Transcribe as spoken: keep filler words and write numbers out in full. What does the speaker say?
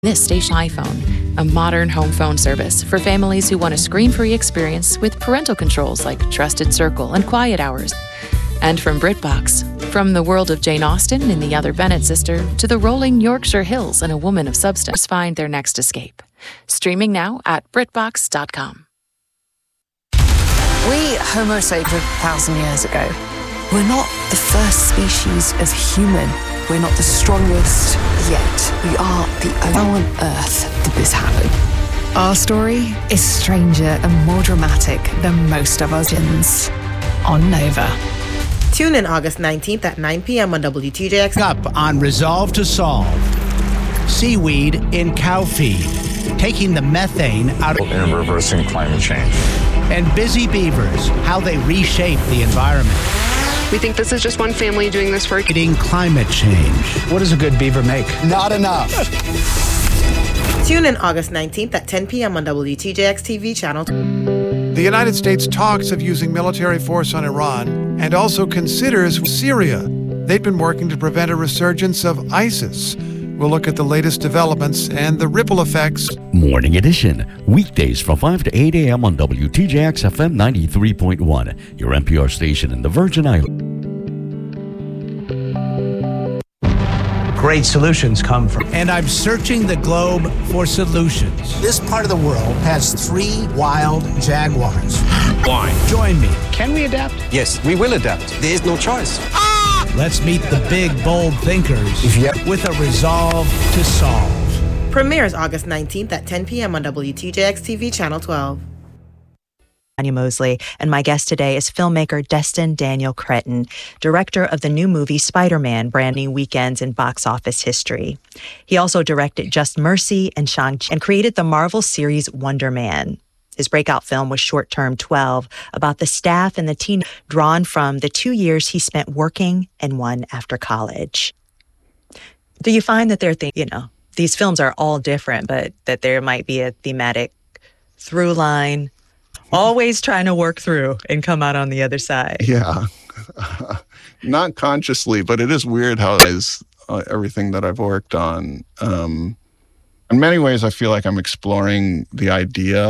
This station iPhone, a modern home phone service for families who want a screen-free experience with parental controls like Trusted Circle and Quiet Hours. And from BritBox, from the world of Jane Austen in The Other Bennet Sister to the rolling Yorkshire Hills and A Woman of Substance, find their next escape. Streaming now at Britbox dot com. We Homo sapiens a thousand years ago. We're not the first species of human. We're not the strongest, yet we are the only on Earth did this happen. Our story is stranger and more dramatic than most of our sins. On Nova. Tune in August nineteenth at nine p.m. on W T J X. Up on Resolve to Solve. Seaweed in cow feed, taking the methane out of... And reversing climate change. And busy beavers, how they reshape the environment. We think this is just one family doing this work. Fighting climate change. What does a good beaver make? Not enough. Tune in August nineteenth at ten p.m. on W T J X T V channel. The United States talks of using military force on Iran and also considers Syria. They've been working to prevent a resurgence of ISIS. We'll look at the latest developments and the ripple effects. Morning Edition, weekdays from five to eight a.m. on W T J X F M ninety-three point one, your N P R station in the Virgin Islands. Great solutions come from. And I'm searching the globe for solutions. This part of the world has three wild jaguars. Why? Join me. Can we adapt? Yes, we will adapt. There is no choice. Let's meet the big, bold thinkers yep. with a resolve to solve. Premieres August nineteenth at ten p.m. on W T J X T V channel twelve. Anya Mosley, and my guest today is filmmaker Destin Daniel Cretton, director of the new movie Spider-Man, branding weekends in box office history. He also directed Just Mercy and Shang-Chi and created the Marvel series Wonder Man. His breakout film was Short Term twelve, about the staff and the teen drawn from the two years he spent working and one after college. Do you find that there are things, you know, these films are all different, but that there might be a thematic through line, always trying to work through and come out on the other side? Yeah, not consciously, but it is weird how it is uh, everything that I've worked on. Um, in many ways, I feel like I'm exploring the idea